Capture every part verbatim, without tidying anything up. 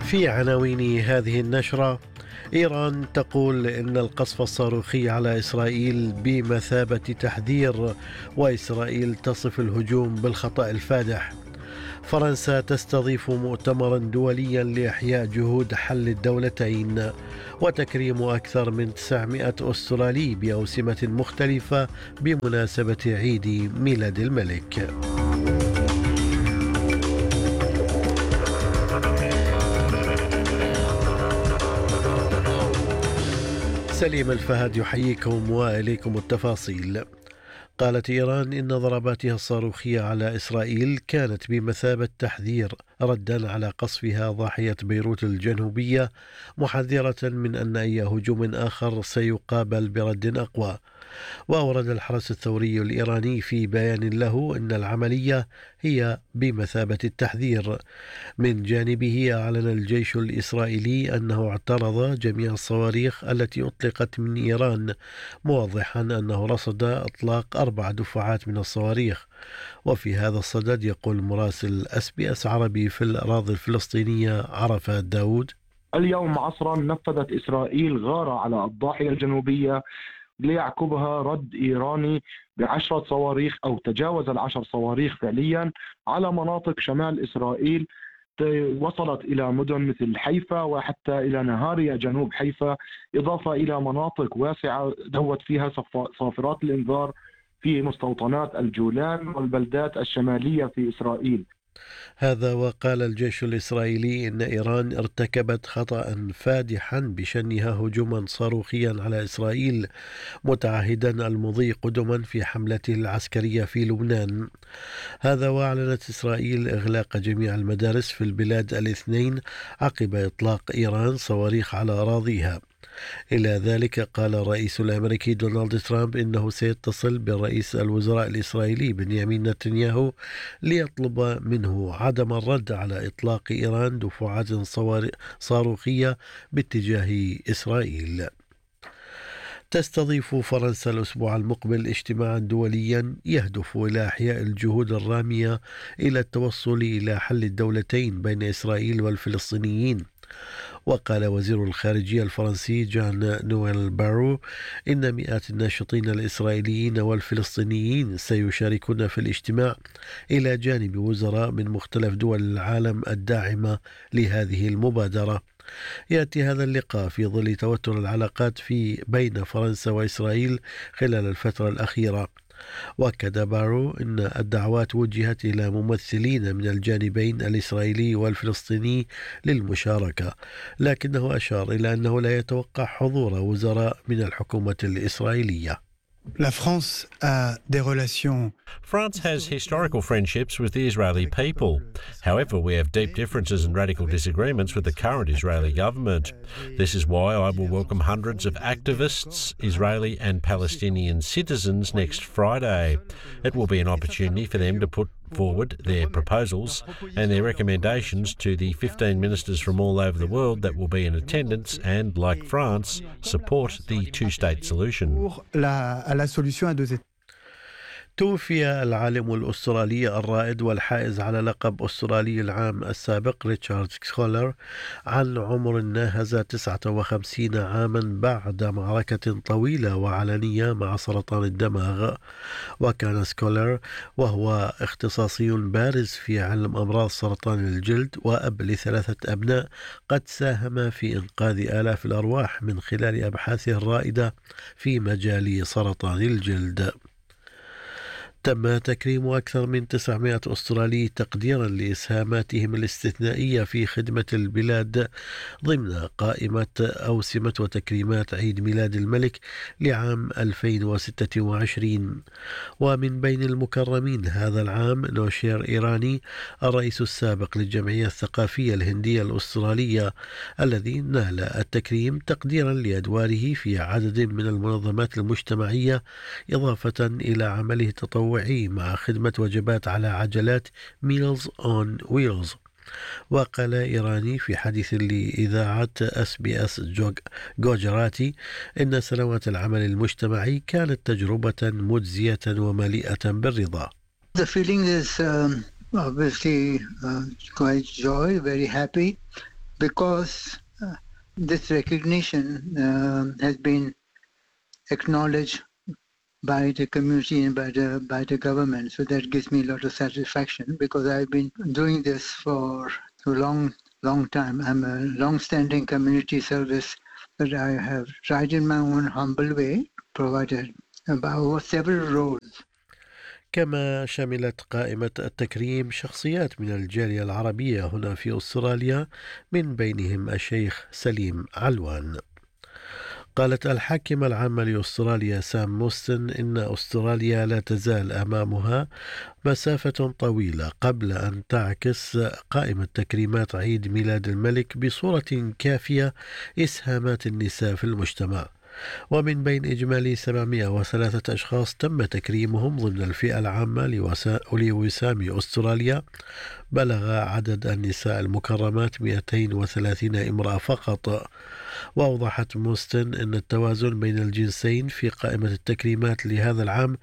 في عناوين هذه النشرة: إيران تقول إن القصف الصاروخي على إسرائيل بمثابة تحذير، وإسرائيل تصف الهجوم بالخطأ الفادح. فرنسا تستضيف مؤتمرا دوليا لإحياء جهود حل الدولتين. وتكريم أكثر من تسعمائة أسترالي بأوسمة مختلفة بمناسبة عيد ميلاد الملك. سليم الفهد يحييكم وإليكم التفاصيل. قالت إيران إن ضرباتها الصاروخية على إسرائيل كانت بمثابة تحذير ردا على قصفها ضاحية بيروت الجنوبية، محذرة من أن أي هجوم آخر سيقابل برد أقوى. وأورد الحرس الثوري الإيراني في بيان له أن العملية هي بمثابة التحذير. من جانبه أعلن الجيش الإسرائيلي أنه اعترض جميع الصواريخ التي أطلقت من إيران، موضحا أنه رصد إطلاق أربع دفعات من الصواريخ. وفي هذا الصدد يقول مراسل اس بي اس عربي في الأراضي الفلسطينية عرفات داود: اليوم عصرا نفذت إسرائيل غارة على الضاحية الجنوبية ليعقبها رد إيراني بعشرة صواريخ أو تجاوز العشر صواريخ فعليا على مناطق شمال إسرائيل، وصلت إلى مدن مثل حيفا وحتى إلى نهاريا جنوب حيفا، إضافة إلى مناطق واسعة دوت فيها صافرات الإنذار في مستوطنات الجولان والبلدات الشمالية في إسرائيل. هذا وقال الجيش الإسرائيلي إن إيران ارتكبت خطأ فادحا بشنها هجوما صاروخيا على إسرائيل، متعهدا المضي قدما في حملته العسكرية في لبنان. هذا وأعلنت إسرائيل إغلاق جميع المدارس في البلاد الاثنين عقب إطلاق إيران صواريخ على أراضيها. إلى ذلك قال الرئيس الأمريكي دونالد ترامب إنه سيتصل بالرئيس الوزراء الإسرائيلي بنيامين نتنياهو ليطلب منه عدم الرد على إطلاق إيران دفعات صاروخية باتجاه إسرائيل. تستضيف فرنسا الأسبوع المقبل اجتماعا دوليا يهدف إلى إحياء الجهود الرامية إلى التوصل إلى حل الدولتين بين إسرائيل والفلسطينيين. وقال وزير الخارجية الفرنسي جان نويل بارو إن مئات الناشطين الإسرائيليين والفلسطينيين سيشاركون في الاجتماع إلى جانب وزراء من مختلف دول العالم الداعمة لهذه المبادرة. يأتي هذا اللقاء في ظل توتر العلاقات في بين فرنسا وإسرائيل خلال الفترة الأخيرة. وأكد بارو أن الدعوات وجهت إلى ممثلين من الجانبين الإسرائيلي والفلسطيني للمشاركة، لكنه أشار إلى أنه لا يتوقع حضور وزراء من الحكومة الإسرائيلية. La France a des relations. France has historical friendships with the Israeli people. However, we have deep differences and radical disagreements with the current Israeli government. This is why I will welcome hundreds of activists, Israeli and Palestinian citizens next Friday. It will be an opportunity for them to put forward their proposals and their recommendations to the fifteen ministers from all over the world that will be in attendance and, like France, support the two-state solution. توفي العالم الأسترالي الرائد والحائز على لقب أسترالي العام السابق ريتشارد سكولر عن عمر ناهز تسعة وخمسين عاما بعد معركة طويلة وعلنية مع سرطان الدماغ. وكان سكولر وهو اختصاصي بارز في علم أمراض سرطان الجلد وأب لثلاثة أبناء قد ساهم في إنقاذ آلاف الأرواح من خلال أبحاثه الرائدة في مجال سرطان الجلد. تم تكريم أكثر من تسعمائة أسترالي تقديرا لإسهاماتهم الاستثنائية في خدمة البلاد ضمن قائمة أوسمة وتكريمات عيد ميلاد الملك لعام ألفين وستة وعشرين. ومن بين المكرمين هذا العام نوشير إيراني الرئيس السابق للجمعية الثقافية الهندية الأسترالية، الذي نال التكريم تقديرا لأدواره في عدد من المنظمات المجتمعية، إضافة إلى عمله التطوعي مع خدمة وجبات على عجلات Meals on Wheels. وقال إيراني في حديث لإذاعة اس بي اس جوجراتي إن سنوات العمل المجتمعي كانت تجربة مجزية ومليئة بالرضا. The feeling is um, obviously uh, quite joy, very happy because uh, this recognition uh, has been acknowledged by the community and by the by the government. So that gives me a lot of satisfaction because I've been doing this for a long, long time. I'm a long-standing community service that I have tried in my own humble way, provided about several roles. كما شملت قائمة التكريم شخصيات من الجالية العربية هنا في أستراليا، من بينهم الشيخ سليم علوان. قالت الحاكمة العامة لأستراليا سام موستن إن أستراليا لا تزال أمامها مسافة طويلة قبل أن تعكس قائمة تكريمات عيد ميلاد الملك بصورة كافية إسهامات النساء في المجتمع. ومن بين إجمالي سبعمائة وثلاثة أشخاص تم تكريمهم ضمن الفئة العامة لوسام أستراليا، بلغ عدد النساء المكرمات مئتين وثلاثين امرأة فقط. وأوضحت موستن أن التوازن بين الجنسين في قائمة التكريمات لهذا العام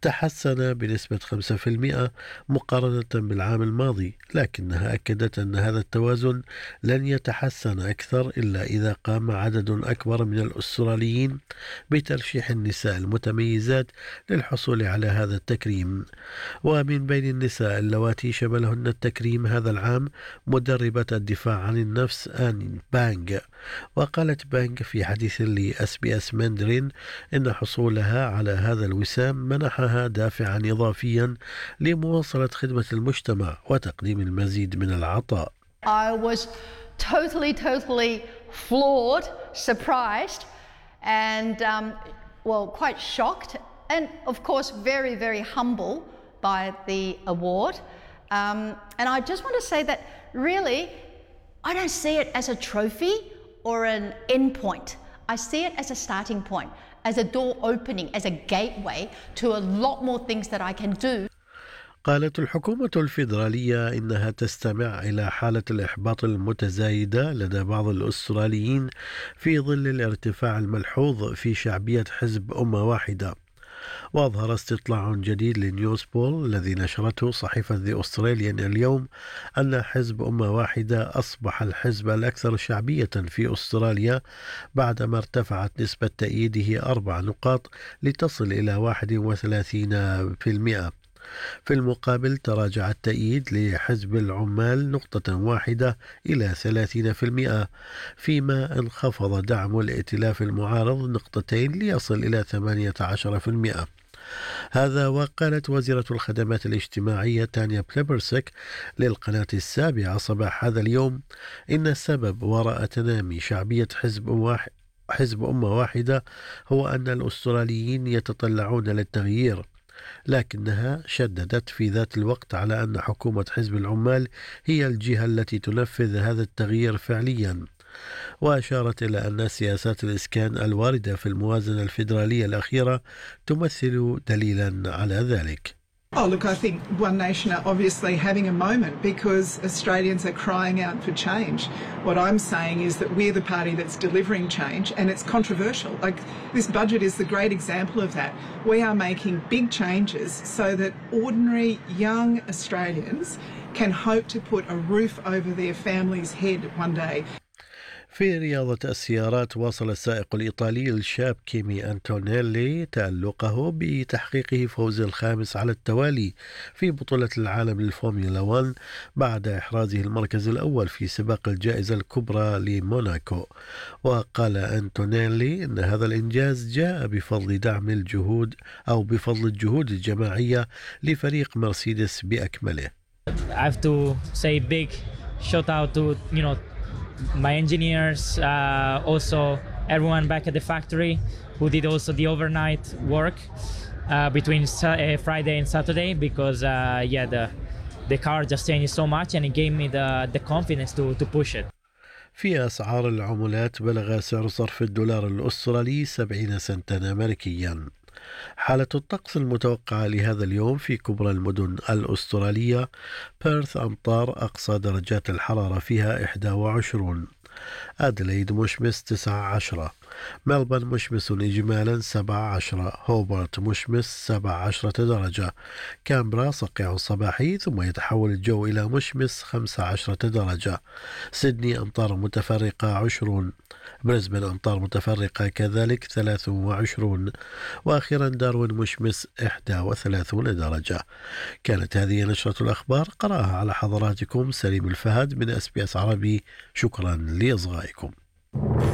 تحسن بنسبة خمسة بالمئة مقارنة بالعام الماضي، لكنها أكدت أن هذا التوازن لن يتحسن أكثر إلا إذا قام عدد أكبر من الأستراليين بترشيح النساء المتميزات للحصول على هذا التكريم. ومن بين النساء اللواتي شملهن التكريم هذا العام مدربة الدفاع عن النفس آن بانغ. وقالت بانغ في حديث لأس بي أس ماندرين إن حصولها على هذا الوسام منحها دافعا إضافيا لمواصلة خدمة المجتمع وتقديم المزيد من العطاء. I was totally, totally floored, surprised, and um, well, quite shocked, and of course very, very humble by the award. Um, and I just want to say that really, I don't see it as a trophy or an end point. I see it as a starting point, as a door opening, as a gateway to a lot more things that I can do. قالت الحكومة الفيدرالية إنها تستمع إلى حالة الإحباط المتزايدة لدى بعض الأستراليين في ظل الارتفاع الملحوظ في شعبية حزب أمة واحدة. وأظهر استطلاع جديد لنيوز بول الذي نشرته صحيفة The Australian اليوم أن حزب أمة واحدة أصبح الحزب الأكثر شعبية في أستراليا بعدما ارتفعت نسبة تأييده أربع نقاط لتصل إلى واحد وثلاثين بالمئة. في المقابل تراجع التأييد لحزب العمال نقطة واحدة إلى ثلاثين بالمئة، فيما انخفض دعم الائتلاف المعارض نقطتين ليصل إلى ثمانية عشر بالمئة. هذا وقالت وزيرة الخدمات الاجتماعية تانيا بليبرسك للقناة السابعة صباح هذا اليوم إن السبب وراء تنامي شعبية حزب واحد حزب أمة واحدة هو أن الأستراليين يتطلعون للتغيير، لكنها شددت في ذات الوقت على أن حكومة حزب العمال هي الجهة التي تنفذ هذا التغيير فعليا. وأشارت إلى أن سياسات الإسكان الواردة في الموازنة الفيدرالية الأخيرة تمثل دليلا على ذلك. Oh, look, I think One Nation are obviously having a moment because Australians are crying out for change. What I'm saying is that we're the party that's delivering change, and it's controversial. Like, this budget is the great example of that. We are making big changes so that ordinary young Australians can hope to put a roof over their family's head one day. في رياضة السيارات واصل السائق الإيطالي الشاب كيمي أنتونيلي تألقه بتحقيقه فوز الخامس على التوالي في بطولة العالم للفورمولا واحد بعد إحرازه المركز الأول في سباق الجائزة الكبرى لموناكو. وقال أنتونيلي أن هذا الإنجاز جاء بفضل دعم الجهود أو بفضل الجهود الجماعية لفريق مرسيدس بأكمله. I have to say big shout out to, you know, my engineers, uh, also everyone back at the factory who did also the overnight work uh, between uh, Friday and Saturday, because uh, yeah, the the car just changed so much and it gave me the the confidence to to push it. في أسعار العملات بلغ سعر صرف الدولار الأسترالي سبعين سنتا أمريكيا. حالة الطقس المتوقعة لهذا اليوم في كبرى المدن الأسترالية: بيرث أمطار أقصى درجات الحرارة فيها إحدى وعشرين، أدليد مشمس تسعة عشر، ملبن مشمس إجمالا سبعة عشر، هوبارت مشمس سبعة عشرة درجة، كامبرا صقيع صباحي ثم يتحول الجو إلى مشمس خمسة عشرة درجة، سيدني أمطار متفرقة عشرون، بريسبن أمطار متفرقة كذلك ثلاث وعشرون، وأخيرا داروين مشمس إحدى وثلاثون درجة. كانت هذه نشرة الأخبار قرأها على حضراتكم سليم الفهد من أس بي أس عربي. شكرا لإصغائكم.